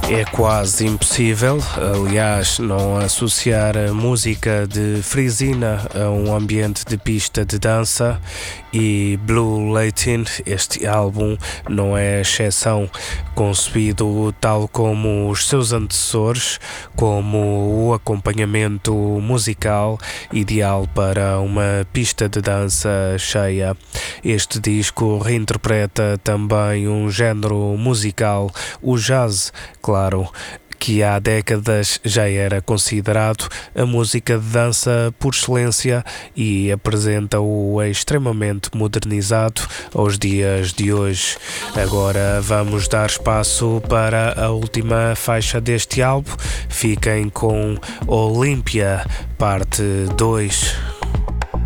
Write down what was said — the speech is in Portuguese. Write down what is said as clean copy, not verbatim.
É quase impossível, aliás, não associar a música de Frisina a um ambiente de pista de dança, e Blue Latin, este álbum, não é exceção, concebido tal como os seus antecessores, como o acompanhamento musical ideal para uma pista de dança cheia. Este disco reinterpreta também um género musical, o jazz, claro, que há décadas já era considerado a música de dança por excelência e apresenta-o extremamente modernizado aos dias de hoje. Agora vamos dar espaço para a última faixa deste álbum. Fiquem com Olympia, parte 2.